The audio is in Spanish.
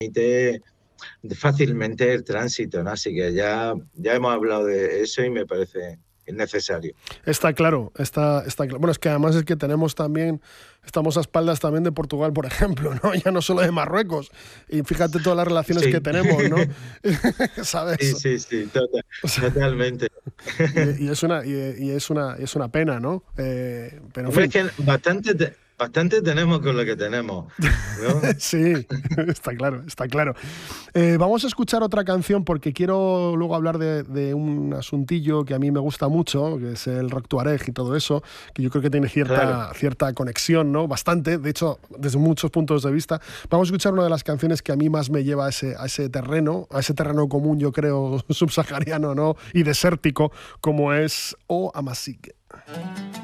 permite fácilmente el tránsito, ¿no? Así que ya hemos hablado de eso y me parece necesario. Está claro, está claro. Bueno, es que además es que tenemos también, estamos a espaldas también de Portugal, por ejemplo, ¿no? Ya no solo de Marruecos. Y fíjate todas las relaciones Sí, que tenemos, ¿no? sí, ¿Sabes? sí, sí, O sea, totalmente. es una pena, ¿no? Pero en Hombre, es fin, que bastante tenemos con lo que tenemos, ¿no? sí, está claro, está claro. Vamos a escuchar otra canción porque quiero luego hablar de un asuntillo que a mí me gusta mucho, que es el rock tuareg y todo eso, que yo creo que tiene Claro. cierta conexión, ¿no? Bastante, de hecho, desde muchos puntos de vista. Vamos a escuchar una de las canciones que a mí más me lleva a ese terreno común, yo creo, subsahariano, ¿no? Y desértico, como es O Amasig.